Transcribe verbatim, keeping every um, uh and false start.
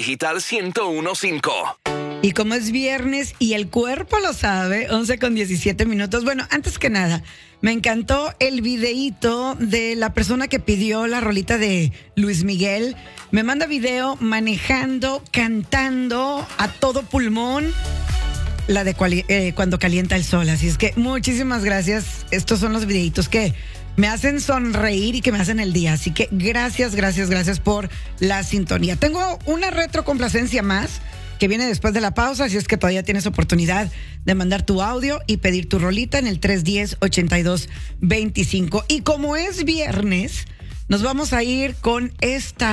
Digital ciento uno punto cinco. Y como es viernes y el cuerpo lo sabe, once con diecisiete minutos. Bueno, antes que nada, me encantó el videíto de la persona que pidió la rolita de Luis Miguel. Me manda video manejando, cantando a todo pulmón la de cuali- eh, Cuando calienta el sol. Así es que muchísimas gracias. Estos son los videitos que me hacen sonreír y que me hacen el día. Así que gracias, gracias, gracias por la sintonía. Tengo una retrocomplacencia más que viene después de la pausa, así es que todavía tienes oportunidad de mandar tu audio y pedir tu rolita en el tres uno cero, ochenta y dos veinticinco. Y como es viernes, nos vamos a ir con esta